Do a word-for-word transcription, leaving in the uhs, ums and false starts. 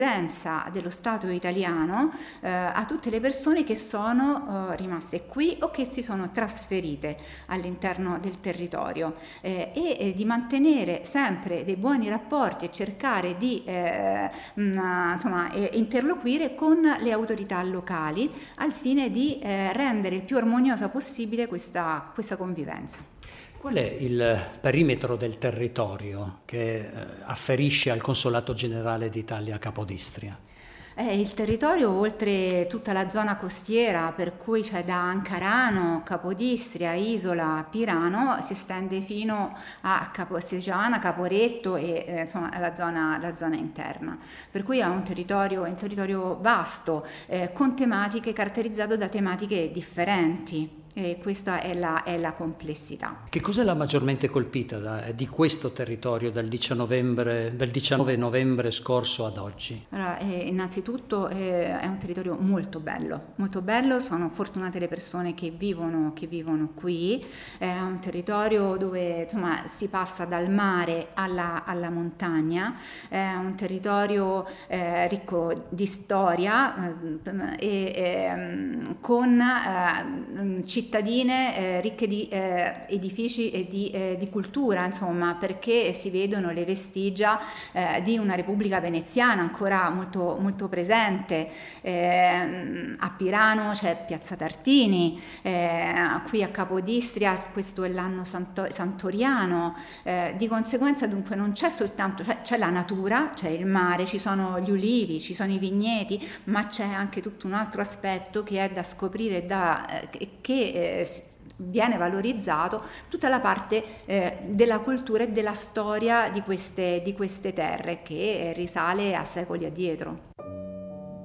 presenza dello Stato italiano eh, a tutte le persone che sono eh, rimaste qui o che si sono trasferite all'interno del territorio eh, e eh, di mantenere sempre dei buoni rapporti e cercare di eh, mh, insomma, eh, interloquire con le autorità locali al fine di eh, rendere il più armoniosa possibile questa, questa convivenza. Qual è il perimetro del territorio che eh, afferisce al Consolato Generale d'Italia a Capodistria? Eh, il territorio, oltre tutta la zona costiera, per cui c'è da Ancarano, Capodistria, Isola, Pirano, si estende fino a Capo Sesigiana, Caporetto e eh, insomma la zona, la zona interna. Per cui è un territorio, è un territorio vasto, eh, con tematiche caratterizzato da tematiche differenti. E questa è la, è la complessità. Che cosa l'ha maggiormente colpita da, di questo territorio dal diciannove, dal diciannove novembre scorso ad oggi? Allora, eh, innanzitutto eh, è un territorio molto bello, molto bello, sono fortunate le persone che vivono, che vivono qui, è un territorio dove insomma, si passa dal mare alla, alla montagna, è un territorio eh, ricco di storia eh, e eh, con eh, cittadine eh, ricche di eh, edifici e di, eh, di cultura, insomma, perché si vedono le vestigia eh, di una Repubblica veneziana ancora molto, molto presente. Eh, a Pirano c'è Piazza Tartini, eh, qui a Capodistria questo è l'anno santo, santoriano, eh, di conseguenza dunque non c'è soltanto, c'è, c'è la natura, c'è il mare, ci sono gli ulivi, ci sono i vigneti, ma c'è anche tutto un altro aspetto che è da scoprire, da, eh, che eh, viene valorizzato, tutta la parte eh, della cultura e della storia di queste, di queste terre che eh, risale a secoli addietro.